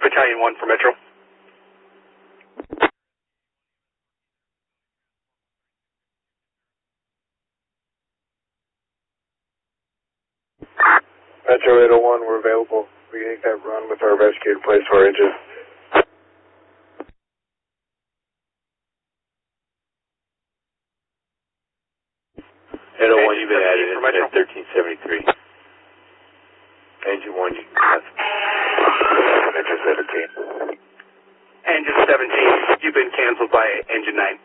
Battalion 1 for Metro. Metro 801, we're available. We can make that run with our rescue to place our engine. 801, you've been added in at 1373. Engine 1, you can pass. Engine 17. Engine 17, you've been canceled by Engine 9.